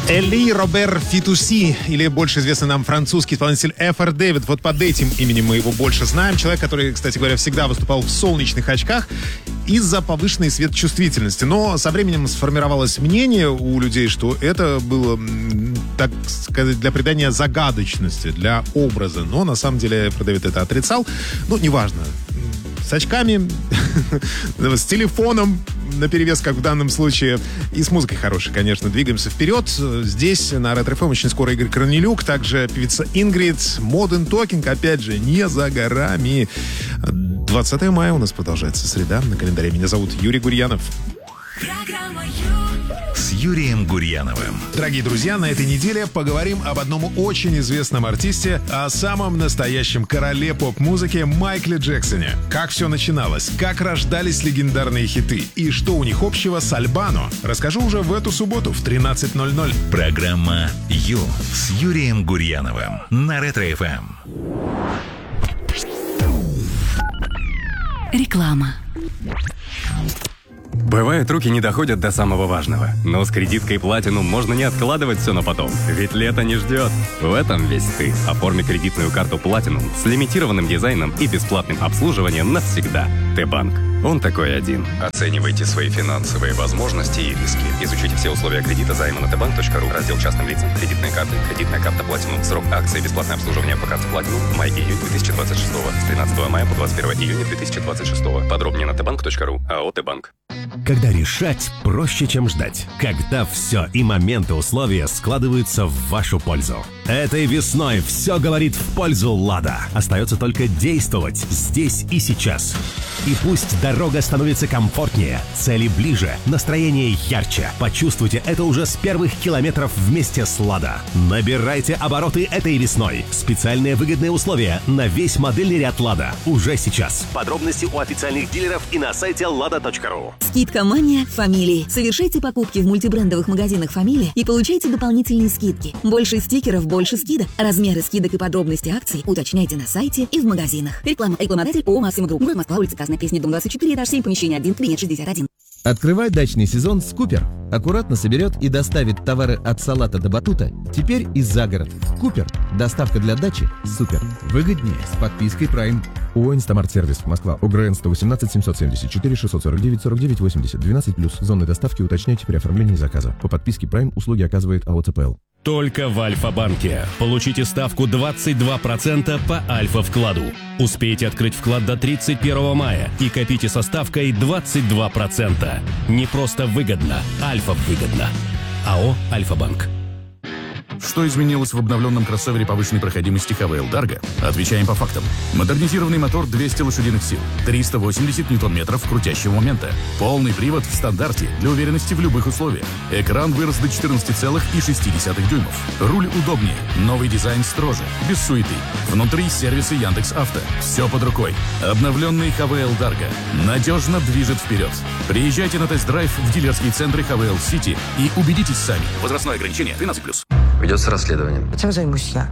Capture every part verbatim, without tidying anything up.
Эли Робер Фитуси, или больше известный нам французский исполнитель эф ар Дэвид. Вот под этим именем мы его больше знаем. Человек, который, кстати говоря, всегда выступал в солнечных очках из-за повышенной светочувствительности. Но со временем сформировалось мнение у людей, что это было, так сказать, для придания загадочности, для образа. Но на самом деле Дэвид это отрицал. Ну, неважно. С очками, с телефоном наперевес, как в данном случае, и с музыкой хорошей, конечно. Двигаемся вперед. Здесь на Ретро эф эм очень скоро Игорь Корнелюк, также певица Ингрид, Modern Talking, опять же, не за горами. двадцатое мая у нас продолжается среда на календаре. Меня зовут Юрий Гурьянов. С Юрием Гурьяновым. Дорогие друзья, на этой неделе поговорим об одном очень известном артисте, о самом настоящем короле поп-музыки Майкле Джексоне. Как все начиналось, как рождались легендарные хиты и что у них общего с Альбано, расскажу уже в эту субботу в тринадцать ноль ноль. Программа «Ю» с Юрием Гурьяновым на Ретро эф эм. Реклама. Бывает, руки не доходят до самого важного. Но с кредиткой Platinum можно не откладывать все на потом. Ведь лето не ждет. В этом весь ты. Оформи кредитную карту Platinum с лимитированным дизайном и бесплатным обслуживанием навсегда. Т-банк. Он такой один. Оценивайте свои финансовые возможности и риски. Изучите все условия кредита займа на тэ банк точка ру. Раздел частным лицам. Кредитные карты. Кредитная карта Platinum. Срок акции. Бесплатное обслуживание по карте Platinum. Май-июнь две тысячи двадцать шестого. С тринадцатого мая по двадцать первое июня две тысячи двадцать шестого. Подробнее на тэ банк точка ру. АО «Т-банк». Когда решать проще, чем ждать. Когда все и моменты условия складываются в вашу пользу. Этой весной все говорит в пользу «Лада». Остается только действовать здесь и сейчас. И пусть дорога становится комфортнее, цели ближе, настроение ярче. Почувствуйте это уже с первых километров вместе с «Лада». Набирайте обороты этой весной. Специальные выгодные условия на весь модельный ряд «Лада» уже сейчас. Подробности у официальных дилеров и на сайте лада точка ру. Скидка «Мания» Фамилии. Совершайте покупки в мультибрендовых магазинах «Фамилия» и получайте дополнительные скидки. Больше стикеров, больше скидок. Размеры скидок и подробности акций уточняйте на сайте и в магазинах. Реклама. Рекламодатель ООО «Максима Групп». Город Москва, улица Красная Песня, дом двадцать четыре, этаж семь, помещение один, кабинет шестьдесят один. Открывай дачный сезон с Купер. Аккуратно соберет и доставит товары от салата до батута. Теперь и за город. Купер. Доставка для дачи. Супер. Выгоднее с подпиской Prime. ООО «Инстамарт-сервис», Москва, ОГРН сто восемнадцать семьсот семьдесят четыре шестьсот сорок девять сорок девять восемьдесят, двенадцать плюс. Зоны доставки уточняйте при оформлении заказа. По подписке Prime услуги оказывает АО ЦПЛ. Только в Альфа-банке. Получите ставку двадцать два процента по Альфа-вкладу. Успейте открыть вклад до тридцать первого мая и копите со ставкой двадцать два процента. Не просто выгодно, Альфа-выгодно. АО «Альфа-банк». Что изменилось в обновленном кроссовере повышенной проходимости эйч ви эл Dargo? Отвечаем по фактам. Модернизированный мотор двести лошадиных сил, триста восемьдесят ньютон-метров крутящего момента, полный привод в стандарте для уверенности в любых условиях. Экран вырос до четырнадцати целых шести десятых дюймов. Руль удобнее, новый дизайн строже, без суеты. Внутри сервисы Яндекс.Авто. Все под рукой. Обновленный эйч ви эл Dargo надежно движет вперед. Приезжайте на тест-драйв в дилерские центры эйч ви эл City и убедитесь сами. Возрастное ограничение тринадцать плюс. Ведется расследование. Чем займусь я?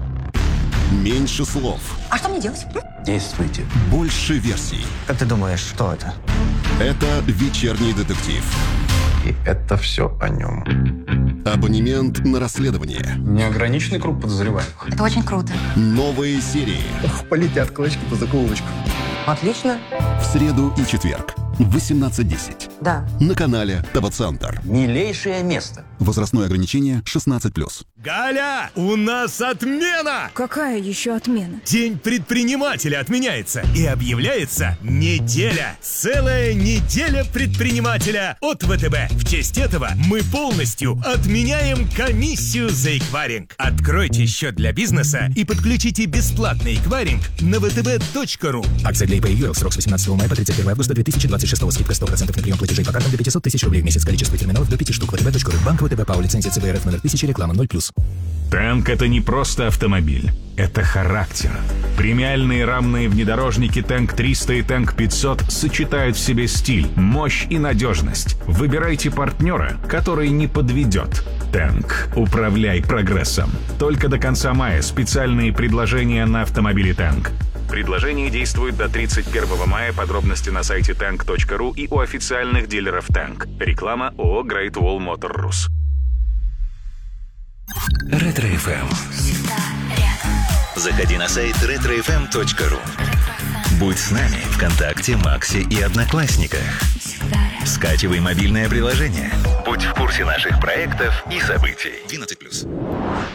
Меньше слов. А что мне делать? Действуйте. Больше версий. Как ты думаешь, что это? Это «Вечерний детектив». И это все о нем. Абонемент на расследование. Неограниченный круг подозреваемых. Это очень круто. Новые серии. Ох, полетят клочки по заколочку. Отлично. В среду и четверг в восемнадцать десять. Да. На канале ТВ-центр. Милейшее место. Возрастное ограничение шестнадцать плюс. Галя, у нас отмена! Какая еще отмена? День предпринимателя отменяется и объявляется неделя. Целая неделя предпринимателя от ВТБ. В честь этого мы полностью отменяем комиссию за эквайринг. Откройте счет для бизнеса и подключите бесплатный эквайринг на вэ тэ бэ точка ру. Акция для ИП и ЮЭЛ. Срок с восемнадцатого мая по тридцать первого августа две тысячи двадцать шестого. Скидка сто процентов на прием платежей по картам до пятьсот тысяч рублей в месяц. Количество терминалов до пяти штук. вэ тэ бэ точка ру. Банк ВТБ ПАО. Лицензия ЦБ РФ номер тысяча. Реклама ноль плюс. Танк — это не просто автомобиль, это характер. Премиальные рамные внедорожники Танк триста и Танк пятьсот сочетают в себе стиль, мощь и надежность. Выбирайте партнера, который не подведет. Танк. Управляй прогрессом. Только до конца мая специальные предложения на автомобили Танк. Предложение действует до тридцать первого мая. Подробности на сайте танк точка ру и у официальных дилеров Танк. Реклама ООО Great Wall Motor Rus. Ретро-эф эм. Заходи на сайт ретро эф эм точка ру. Будь с нами ВКонтакте, Максе и Одноклассниках. Скачивай мобильное приложение. Будь в курсе наших проектов и событий. двенадцать плюс.